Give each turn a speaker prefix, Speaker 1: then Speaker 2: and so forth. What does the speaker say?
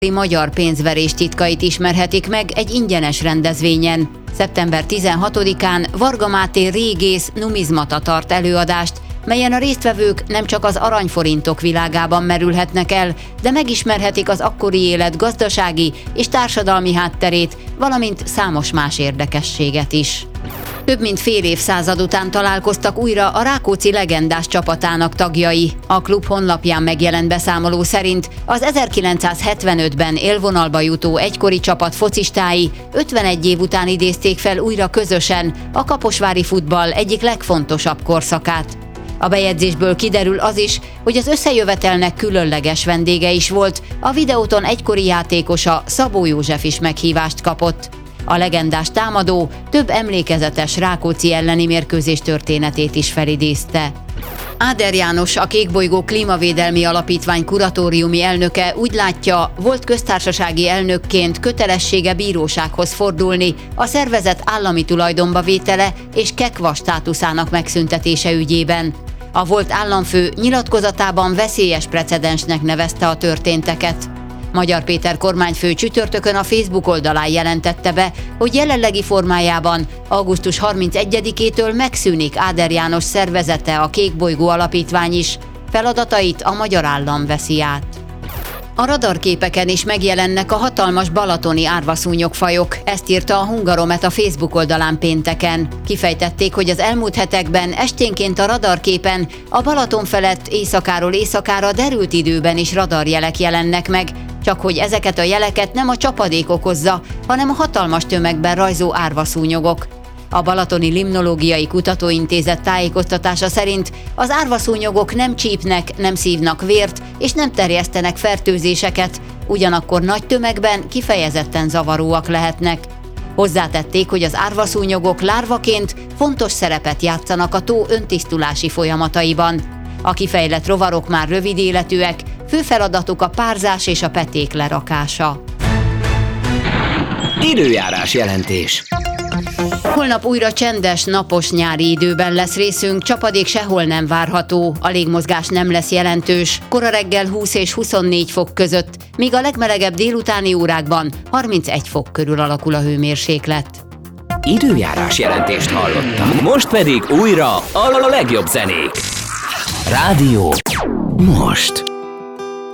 Speaker 1: Magyar pénzverés titkait ismerhetik meg egy ingyenes rendezvényen. Szeptember 16-án Varga Máté régész numizmata tart előadást, melyen a résztvevők nem csak az aranyforintok világában merülhetnek el, de megismerhetik az akkori élet gazdasági és társadalmi hátterét, valamint számos más érdekességet is. Több mint fél évszázad után találkoztak újra a Rákóczi legendás csapatának tagjai. A klub honlapján megjelent beszámoló szerint az 1975-ben élvonalba jutó egykori csapat focistái 51 év után idézték fel újra közösen a kaposvári futball egyik legfontosabb korszakát. A bejegyzésből kiderül az is, hogy az összejövetelnek különleges vendége is volt, a Videóton egykori játékosa, Szabó József is meghívást kapott. A legendás támadó több emlékezetes Rákóczi elleni mérkőzés történetét is felidézte. Áder János, a Kékbolygó Klímavédelmi Alapítvány kuratóriumi elnöke úgy látja, volt köztársasági elnökként kötelessége bírósághoz fordulni a szervezet állami tulajdonba vétele és KEKVA státuszának megszüntetése ügyében. A volt államfő nyilatkozatában veszélyes precedensnek nevezte a történteket. Magyar Péter kormányfő csütörtökön a Facebook oldalán jelentette be, hogy jelenlegi formájában augusztus 31-től megszűnik Áder János szervezete, a Kékbolygó Alapítvány is, feladatait a magyar állam veszi át. A radarképeken is megjelennek a hatalmas balatoni árvaszúnyogfajok, ezt írta a Hungaromet a Facebook oldalán pénteken. Kifejtették, hogy az elmúlt hetekben esténként a radarképen a Balaton felett éjszakáról éjszakára derült időben is radarjelek jelennek meg, csak hogy ezeket a jeleket nem a csapadék okozza, hanem a hatalmas tömegben rajzó árvaszúnyogok. A Balatoni Limnológiai Kutatóintézet tájékoztatása szerint az árvaszúnyogok nem csípnek, nem szívnak vért és nem terjesztenek fertőzéseket, ugyanakkor nagy tömegben kifejezetten zavaróak lehetnek. Hozzátették, hogy az árvaszúnyogok lárvaként fontos szerepet játszanak a tó öntisztulási folyamataiban. A kifejlett rovarok már rövid életűek, fő feladatuk a párzás és a peték lerakása.
Speaker 2: Időjárás jelentés.
Speaker 1: Holnap újra csendes, napos nyári időben lesz részünk, csapadék sehol nem várható, a légmozgás nem lesz jelentős, kora reggel 20 és 24 fok között, míg a legmelegebb délutáni órákban 31 fok körül alakul a hőmérséklet.
Speaker 2: Időjárás jelentést hallottam. Most pedig újra a legjobb zenék. Rádió most.